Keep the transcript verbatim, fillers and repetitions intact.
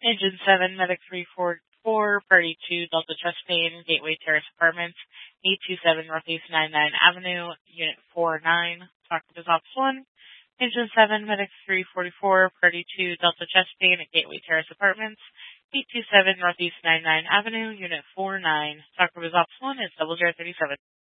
Engine seven, Medic three four four, Party two, Delta Chest Pain, Gateway Terrace Apartments, eight two seven Northeast ninety-ninth Avenue, Unit four nine, talk to Office one. Engine seven, Medic three forty-four, Party two, Delta Chest Pain at Gateway Terrace Apartments, eight two seven Northeast ninety-ninth Avenue, Unit four nine, talk to Office one is Double J thirty-seven.